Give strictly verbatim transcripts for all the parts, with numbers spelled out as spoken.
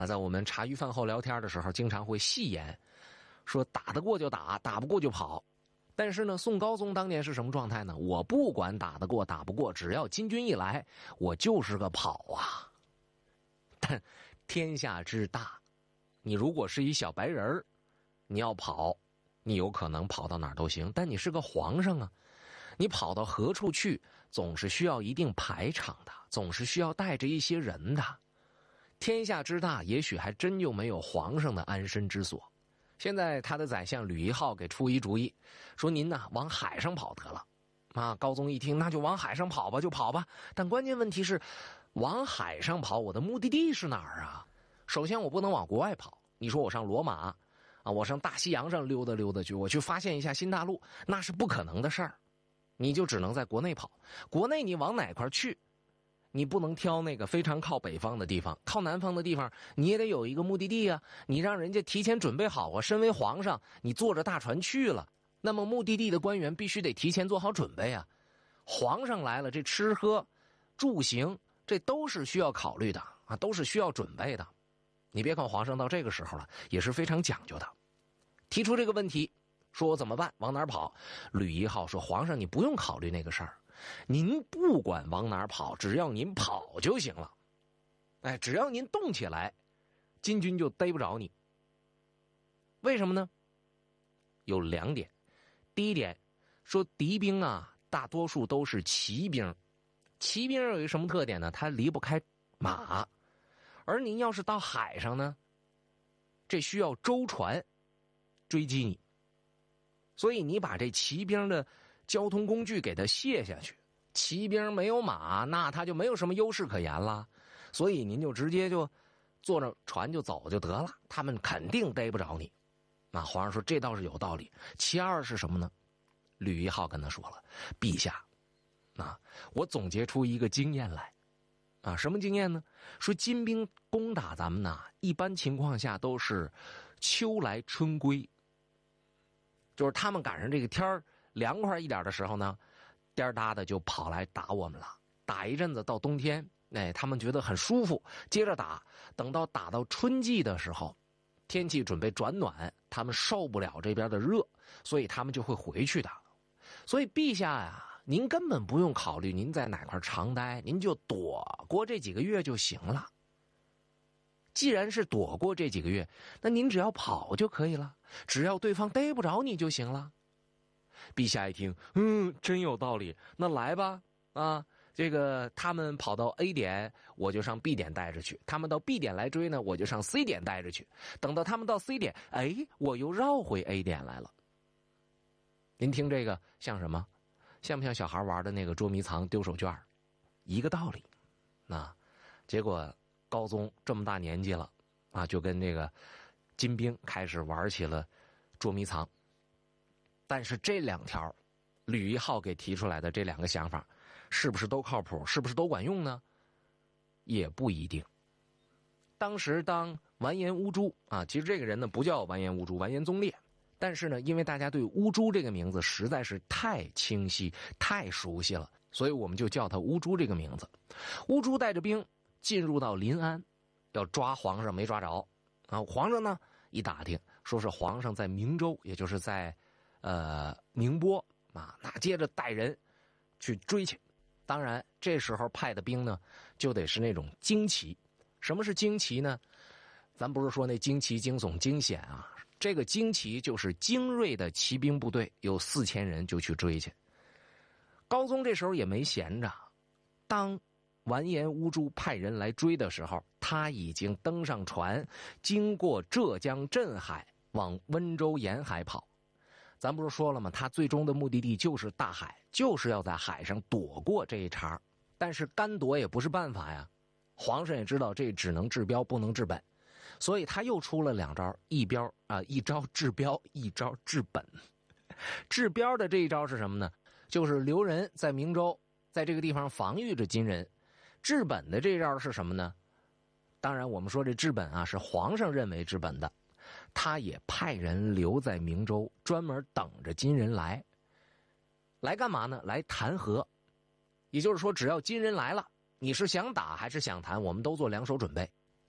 啊，在我们茶余饭后聊天的时候，经常会戏言，说打得过就打，打不过就跑。但是呢，宋高宗当年是什么状态呢？我不管打得过打不过，只要金军一来，我就是个跑啊。但天下之大，你如果是一小白人儿，你要跑，你有可能跑到哪儿都行。但你是个皇上啊，你跑到何处去，总是需要一定排场的，总是需要带着一些人的。天下之大，也许还真就没有皇上的安身之所。现在他的宰相吕夷浩给出一主意，说您呢往海上跑得了。啊，高宗一听，那就往海上跑吧，就跑吧。但关键问题是，往海上跑，我的目的地是哪儿啊？首先，我不能往国外跑。你说我上罗马啊，我上大西洋上溜达溜达去，我去发现一下新大陆，那是不可能的事儿。你就只能在国内跑。国内你往哪块去？你不能挑那个非常靠北方的地方，靠南方的地方你也得有一个目的地啊，你让人家提前准备好啊。身为皇上，你坐着大船去了，那么目的地的官员必须得提前做好准备啊。皇上来了，这吃喝住行这都是需要考虑的啊，都是需要准备的。你别看皇上到这个时候了，也是非常讲究的。提出这个问题，说我怎么办，往哪儿跑？吕夷浩说，皇上你不用考虑那个事儿，您不管往哪儿跑，只要您跑就行了。哎，只要您动起来，金军就逮不着你。为什么呢？有两点。第一点，说敌兵啊，大多数都是骑兵。骑兵有一个什么特点呢？它离不开马。而您要是到海上呢，这需要舟船追击你。所以你把这骑兵的交通工具给它卸下去，骑兵没有马，那他就没有什么优势可言了。所以您就直接就坐着船就走就得了，他们肯定逮不着你。那皇上说这倒是有道理。其二是什么呢？吕夷浩跟他说了，陛下啊，我总结出一个经验来啊，什么经验呢？说金兵攻打咱们呢，一般情况下都是秋来春归，就是他们赶上这个天儿凉快一点的时候呢，颠儿搭的就跑来打我们了。打一阵子到冬天，哎，他们觉得很舒服，接着打。等到打到春季的时候，天气准备转暖，他们受不了这边的热，所以他们就会回去的。所以陛下呀，您根本不用考虑您在哪块长待，您就躲过这几个月就行了。既然是躲过这几个月，那您只要跑就可以了，只要对方逮不着你就行了。陛下一听，嗯，真有道理，那来吧，啊，这个他们跑到 A 点，我就上 B 点带着去；他们到 B 点来追呢，我就上 C 点带着去。等到他们到 C 点，哎，我又绕回 A 点来了。您听这个像什么？像不像小孩玩的那个捉迷藏丢手绢？一个道理。那结果高宗这么大年纪了啊，就跟这个金兵开始玩起了捉迷藏。但是这两条吕夷浩给提出来的这两个想法，是不是都靠谱？是不是都管用呢？也不一定。当时当完颜乌珠啊，其实这个人呢不叫完颜乌珠，完颜宗烈。但是呢，因为大家对乌珠这个名字实在是太清晰、太熟悉了，所以我们就叫他乌珠这个名字。乌珠带着兵进入到临安，要抓皇上没抓着啊。皇上呢一打听，说是皇上在明州，也就是在呃宁波啊，那接着带人去追去。当然，这时候派的兵呢，就得是那种精骑。什么是精骑呢？咱不是说那惊奇、惊悚、惊险啊。这个精骑就是精锐的骑兵部队，有四千人就去追去。高宗这时候也没闲着，当完颜乌珠派人来追的时候，他已经登上船，经过浙江镇海，往温州沿海跑。咱不是说了吗？他最终的目的地就是大海，就是要在海上躲过这一茬。但是干躲也不是办法呀，皇上也知道这只能治标不能治本。所以他又出了两招，一标啊、呃，一招治标，一招治本。治标的这一招是什么呢？就是留人在明州，在这个地方防御着金人。治本的这一招是什么呢？当然，我们说这治本啊，是皇上认为治本的，他也派人留在明州，专门等着金人来。来干嘛呢？来谈和。也就是说，只要金人来了，你是想打还是想谈，我们都做两手准备。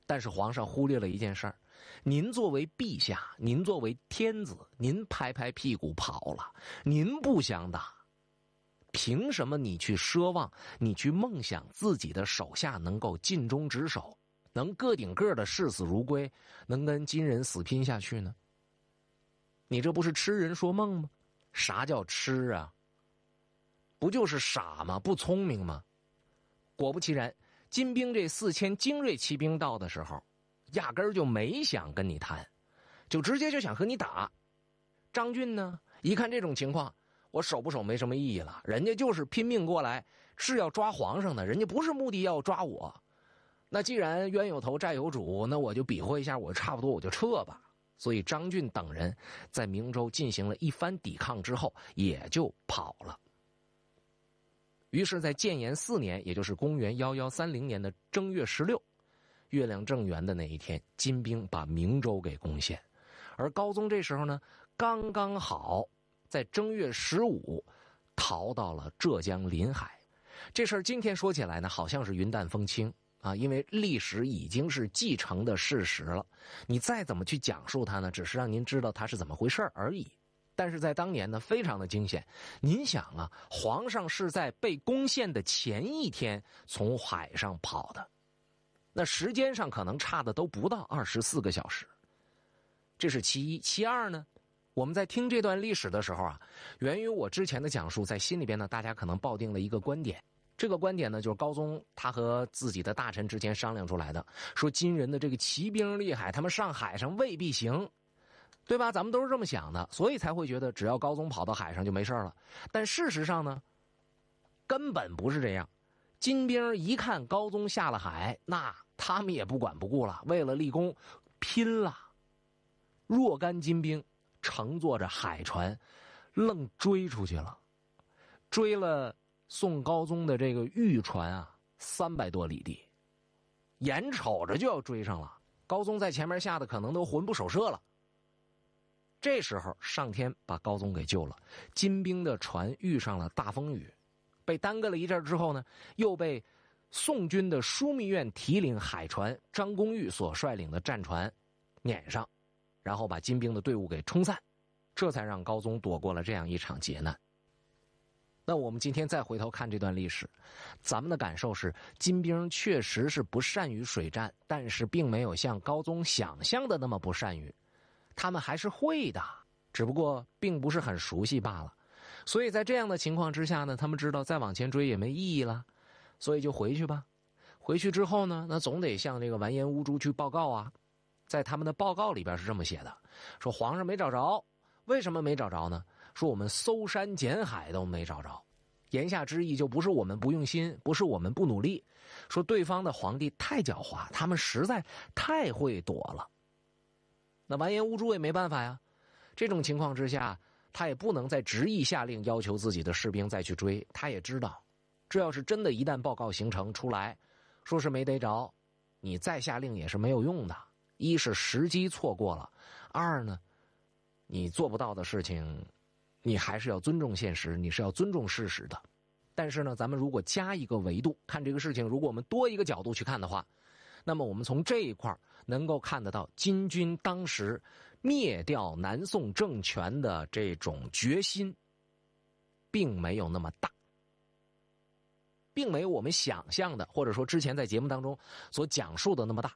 但是皇上忽略了一件事儿，您作为陛下，您作为天子，您拍拍屁股跑了，您不想打，凭什么你去奢望，你去梦想自己的手下能够尽忠职守，能个顶个的视死如归，能跟金人死拼下去呢？你这不是痴人说梦吗？啥叫痴啊？不就是傻吗？不聪明吗？果不其然，金兵这四千精锐骑兵到的时候，压根儿就没想跟你谈，就直接就想和你打。张俊呢，一看这种情况，我守不守没什么意义了，人家就是拼命过来，是要抓皇上的，人家不是目的要抓我。那既然冤有头债有主，那我就比划一下，我差不多我就撤吧。所以张俊等人在明州进行了一番抵抗之后，也就跑了。于是在建炎四年，也就是公元一一三零年的正月十六，月亮正圆的那一天，金兵把明州给攻陷。而高宗这时候呢，刚刚好在正月十五逃到了浙江临海。这事儿今天说起来呢，好像是云淡风轻啊，因为历史已经是继承的事实了，你再怎么去讲述它呢，只是让您知道它是怎么回事而已。但是在当年呢，非常的惊险。您想啊，皇上是在被攻陷的前一天从海上跑的，那时间上可能差的都不到二十四个小时。这是其一。其二呢，我们在听这段历史的时候啊，源于我之前的讲述，在心里边呢，大家可能抱定了一个观点。这个观点呢，就是高宗他和自己的大臣之前商量出来的，说金人的这个骑兵厉害，他们上海上未必行，对吧？咱们都是这么想的，所以才会觉得只要高宗跑到海上就没事了。但事实上呢，根本不是这样。金兵一看高宗下了海，那他们也不管不顾了，为了立功拼了。若干金兵乘坐着海船愣追出去了，追了宋高宗的这个御船啊，三百多里地，眼瞅着就要追上了。高宗在前面吓得可能都魂不守舍了。这时候上天把高宗给救了，金兵的船遇上了大风雨，被耽搁了一阵之后呢，又被宋军的枢密院提领海船张公玉所率领的战船撵上，然后把金兵的队伍给冲散，这才让高宗躲过了这样一场劫难。那我们今天再回头看这段历史，咱们的感受是，金兵确实是不善于水战，但是并没有像高宗想象的那么不善于，他们还是会的，只不过并不是很熟悉罢了。所以在这样的情况之下呢，他们知道再往前追也没意义了，所以就回去吧。回去之后呢，那总得向这个完颜乌珠去报告啊。在他们的报告里边是这么写的，说皇上没找着。为什么没找着呢？说我们搜山捡海都没找着。言下之意就不是我们不用心，不是我们不努力，说对方的皇帝太狡猾，他们实在太会躲了。那完颜乌珠也没办法呀，这种情况之下，他也不能再执意下令要求自己的士兵再去追。他也知道，这要是真的一旦报告形成出来，说是没逮着，你再下令也是没有用的。一是时机错过了，二呢，你做不到的事情，你还是要尊重现实，你是要尊重事实的。但是呢，咱们如果加一个维度看这个事情，如果我们多一个角度去看的话，那么我们从这一块能够看得到金军当时灭掉南宋政权的这种决心并没有那么大，并没有我们想象的，或者说之前在节目当中所讲述的那么大。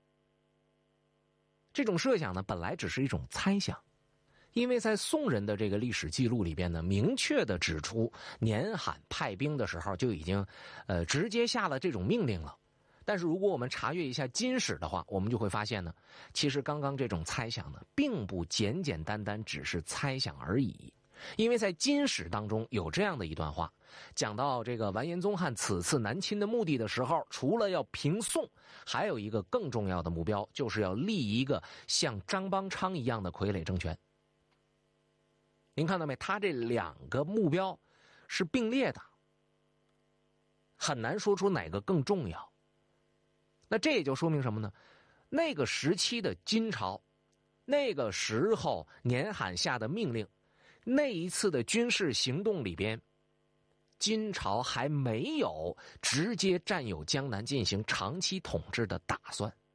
这种设想呢，本来只是一种猜想，因为在宋人的这个历史记录里边呢，明确的指出年罕派兵的时候就已经呃直接下了这种命令了。但是如果我们查阅一下金史的话，我们就会发现呢，其实刚刚这种猜想呢，并不简简单单只是猜想而已。因为在金史当中有这样的一段话，讲到这个完颜宗翰此次南侵的目的的时候，除了要平宋，还有一个更重要的目标，就是要立一个像张邦昌一样的傀儡政权。您看到没？他这两个目标是并列的，很难说出哪个更重要。那这也就说明什么呢？那个时期的金朝，那个时候年罕下的命令，那一次的军事行动里边，金朝还没有直接占有江南进行长期统治的打算。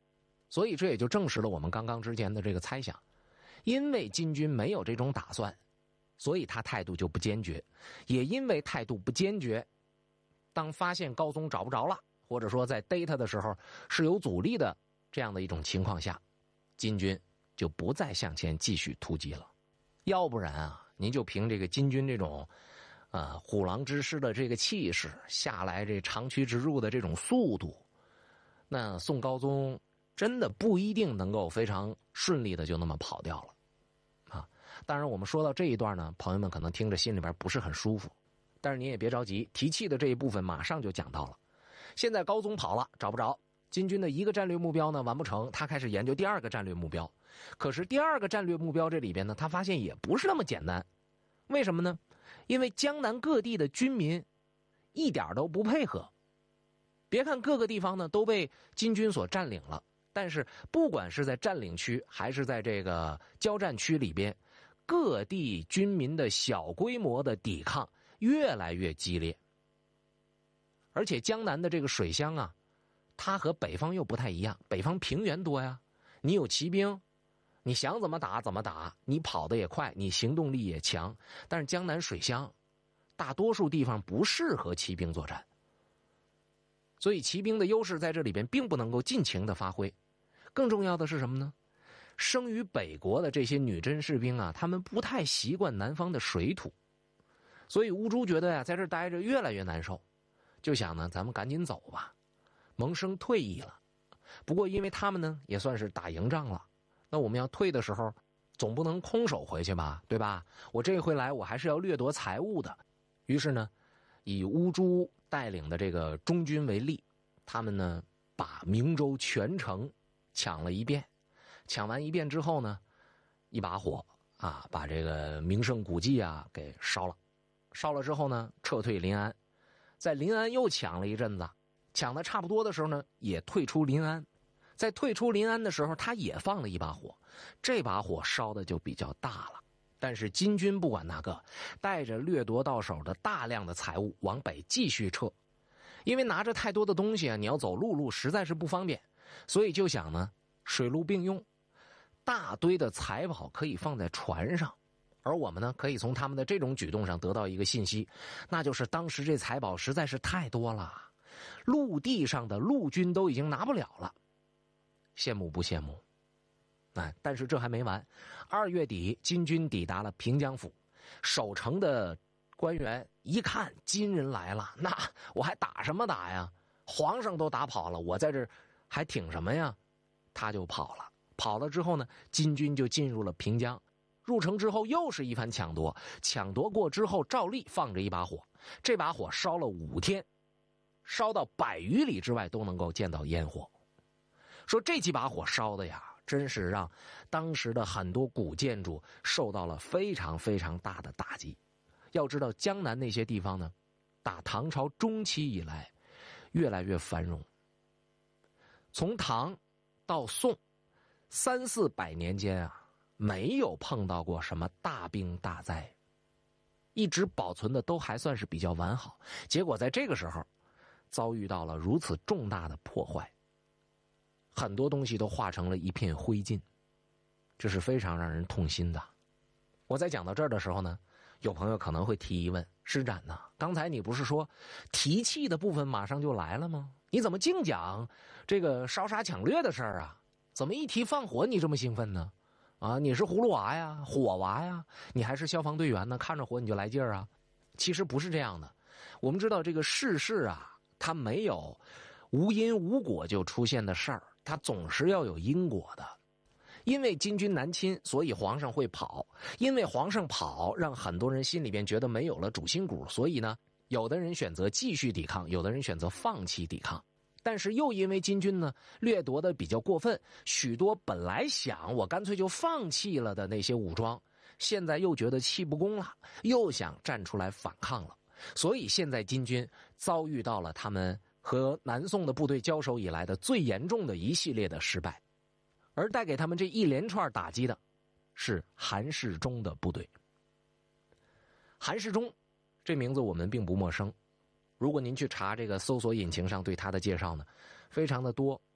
所以这也就证实了我们刚刚之前的这个猜想，因为金军没有这种打算，所以他态度就不坚决，也因为态度不坚决，当发现高宗找不着了，或者说在逮他的时候是有阻力的这样的一种情况下，金军就不再向前继续突击了。要不然啊，您就凭这个金军这种呃虎狼之师的这个气势下来，这长驱直入的这种速度，那宋高宗真的不一定能够非常顺利的就那么跑掉了啊！当然我们说到这一段呢，朋友们可能听着心里边不是很舒服，但是您也别着急，提气的这一部分马上就讲到了。现在高宗跑了，找不着，金军的一个战略目标呢完不成，他开始研究第二个战略目标。可是第二个战略目标这里边呢，他发现也不是那么简单。为什么呢？因为江南各地的军民一点都不配合。别看各个地方呢都被金军所占领了，但是不管是在占领区还是在这个交战区里边，各地军民的小规模的抵抗越来越激烈。而且江南的这个水乡啊，它和北方又不太一样，北方平原多呀，你有骑兵，你想怎么打怎么打，你跑得也快，你行动力也强。但是江南水乡大多数地方不适合骑兵作战，所以骑兵的优势在这里边并不能够尽情的发挥。更重要的是什么呢？生于北国的这些女真士兵啊，他们不太习惯南方的水土，所以乌珠觉得呀，在这待着越来越难受，就想呢，咱们赶紧走吧，萌生退役了。不过因为他们呢也算是打赢仗了，那我们要退的时候总不能空手回去吧，对吧？我这回来我还是要掠夺财物的。于是呢，以乌珠带领的这个中军为例，他们呢把明州全城抢了一遍。抢完一遍之后呢，一把火啊，把这个名胜古迹啊给烧了。烧了之后呢，撤退临安。在临安又抢了一阵子，抢的差不多的时候呢，也退出临安。在退出临安的时候，他也放了一把火，这把火烧的就比较大了。但是金军不管那个，带着掠夺到手的大量的财物往北继续撤。因为拿着太多的东西啊，你要走陆路实在是不方便，所以就想呢，水陆并用，大堆的财宝可以放在船上。而我们呢，可以从他们的这种举动上得到一个信息，那就是当时这财宝实在是太多了，陆地上的陆军都已经拿不了了。羡慕不羡慕？哎，但是这还没完。二月底，金军抵达了平江府，守城的官员一看金人来了，那我还打什么打呀？皇上都打跑了，我在这还挺什么呀？他就跑了。跑了之后呢，金军就进入了平江。入城之后又是一番抢夺，抢夺过之后照例放着一把火，这把火烧了五天，烧到百余里之外都能够见到烟火。说这几把火烧的呀，真是让当时的很多古建筑受到了非常非常大的打击。要知道江南那些地方呢，打唐朝中期以来越来越繁荣，从唐到宋三四百年间啊，没有碰到过什么大兵大灾，一直保存的都还算是比较完好。结果在这个时候遭遇到了如此重大的破坏，很多东西都化成了一片灰烬，这是非常让人痛心的。我在讲到这儿的时候呢，有朋友可能会提疑问，施展呢，刚才你不是说提气的部分马上就来了吗？你怎么净讲这个烧杀抢掠的事儿啊？怎么一提放火你这么兴奋呢？啊，你是葫芦娃呀，火娃呀，你还是消防队员呢？看着火你就来劲儿啊？其实不是这样的。我们知道这个世事啊，它没有无因无果就出现的事儿，它总是要有因果的。因为金军南侵，所以皇上会跑。因为皇上跑，让很多人心里边觉得没有了主心骨，所以呢，有的人选择继续抵抗，有的人选择放弃抵抗。但是又因为金军呢掠夺的比较过分，许多本来想我干脆就放弃了的那些武装，现在又觉得气不公了，又想站出来反抗了。所以现在金军遭遇到了他们和南宋的部队交手以来的最严重的一系列的失败，而带给他们这一连串打击的是韩世忠的部队。韩世忠这名字我们并不陌生，如果您去查这个搜索引擎上对他的介绍呢，非常的多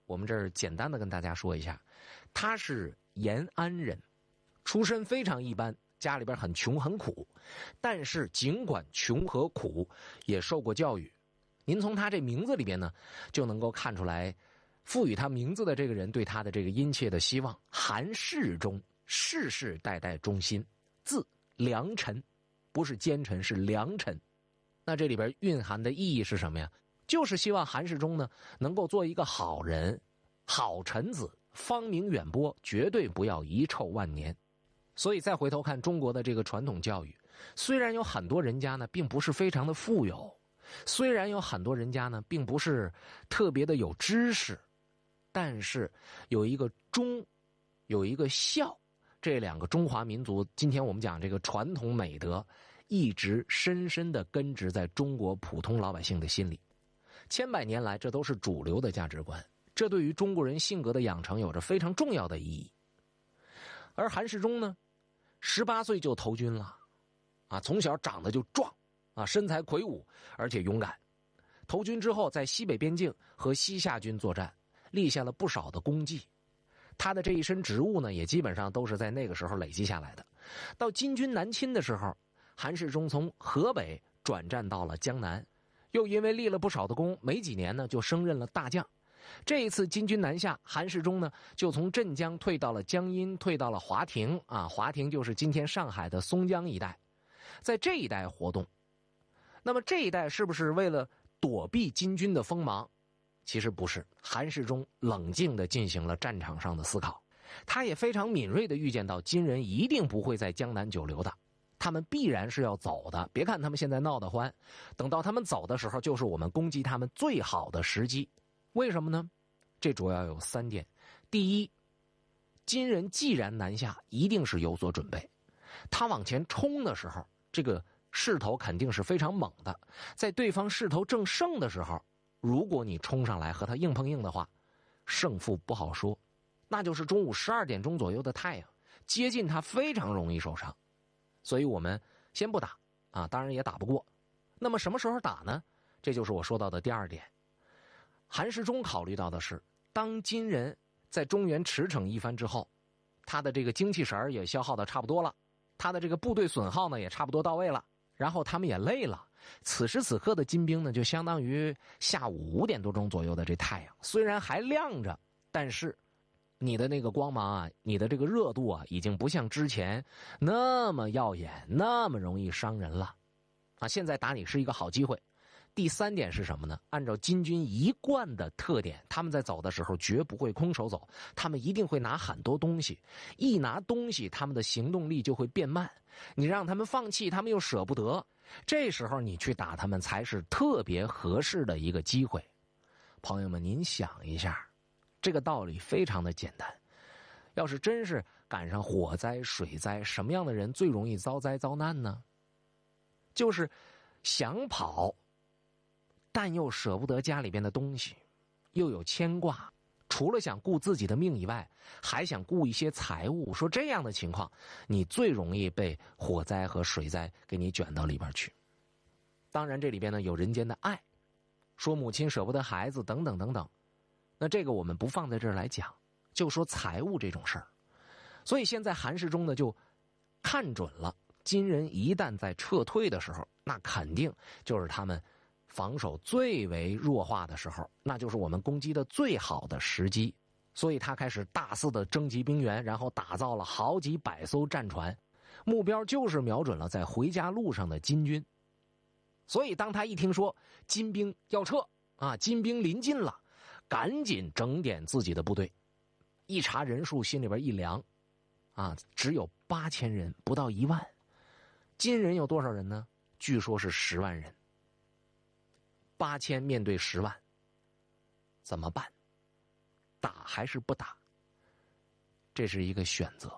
我们这儿简单的跟大家说一下，他是延安人，出身非常一般，家里边很穷很苦，但是尽管穷和苦，也受过教育。您从他这名字里边呢，就能够看出来，赋予他名字的这个人对他的这个殷切的希望。韩世忠，世世代代忠心，字良臣，不是奸臣，是良臣。那这里边蕴含的意义是什么呀？就是希望韩世忠呢能够做一个好人、好臣子，芳名远播，绝对不要遗臭万年。所以再回头看中国的这个传统教育，虽然有很多人家呢并不是非常的富有，虽然有很多人家呢并不是特别的有知识，但是有一个忠，有一个孝，这两个中华民族今天我们讲这个传统美德，一直深深地根植在中国普通老百姓的心里。千百年来，这都是主流的价值观，这对于中国人性格的养成有着非常重要的意义。而韩世忠呢，十八岁就投军了，啊，从小长得就壮，啊，身材魁梧，而且勇敢。投军之后，在西北边境和西夏军作战，立下了不少的功绩。他的这一身职务呢，也基本上都是在那个时候累积下来的。到金军南侵的时候，韩世忠从河北转战到了江南，又因为立了不少的功，没几年呢就升任了大将。这一次金军南下，韩世忠呢就从镇江退到了江阴，退到了华亭啊，华亭就是今天上海的松江一带，在这一带活动。那么这一带是不是为了躲避金军的锋芒？其实不是，韩世忠冷静地进行了战场上的思考，他也非常敏锐地预见到金人一定不会在江南久留的，他们必然是要走的。别看他们现在闹得欢，等到他们走的时候，就是我们攻击他们最好的时机。为什么呢？这主要有三点。第一，金人既然南下，一定是有所准备。他往前冲的时候，这个势头肯定是非常猛的。在对方势头正盛的时候，如果你冲上来和他硬碰硬的话，胜负不好说。那就是中午十二点钟左右的太阳，接近他非常容易受伤。所以我们先不打啊，当然也打不过。那么什么时候打呢？这就是我说到的第二点。韩世忠考虑到的是，当金人在中原驰骋一番之后，他的这个精气神也消耗的差不多了，他的这个部队损耗呢也差不多到位了，然后他们也累了。此时此刻的金兵呢，就相当于下午五点多钟左右的这太阳，虽然还亮着，但是你的那个光芒啊，你的这个热度啊，已经不像之前那么耀眼，那么容易伤人了啊！现在打你是一个好机会。第三点是什么呢？按照金军一贯的特点，他们在走的时候绝不会空手走，他们一定会拿很多东西。一拿东西，他们的行动力就会变慢。你让他们放弃，他们又舍不得。这时候你去打他们，才是特别合适的一个机会。朋友们，您想一下，这个道理非常的简单。要是真是赶上火灾、水灾，什么样的人最容易遭灾遭难呢？就是想跑，但又舍不得家里边的东西，又有牵挂，除了想顾自己的命以外，还想顾一些财物。说这样的情况，你最容易被火灾和水灾给你卷到里边去。当然这里边呢有人间的爱，说母亲舍不得孩子等等等等，那这个我们不放在这儿来讲，就说财物这种事儿。所以现在韩世忠呢就看准了，金人一旦在撤退的时候，那肯定就是他们防守最为弱化的时候，那就是我们攻击的最好的时机。所以他开始大肆的征集兵员，然后打造了好几百艘战船，目标就是瞄准了在回家路上的金军。所以当他一听说金兵要撤啊，金兵临近了，赶紧整点自己的部队。一查人数，心里边一凉啊，只有八千人，不到一万。金人有多少人呢？据说是十万人。八千面对十万，怎么办？打还是不打？这是一个选择。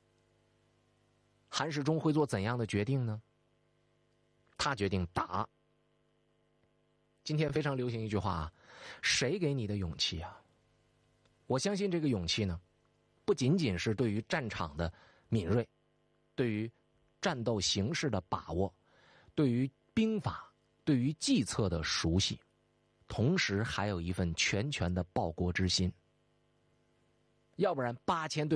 韩世忠会做怎样的决定呢？他决定打。今天非常流行一句话啊，谁给你的勇气啊？我相信这个勇气呢，不仅仅是对于战场的敏锐，对于战斗形势的把握，对于兵法，对于计策的熟悉， 同时还有一份拳拳的报国之心。要不然八千对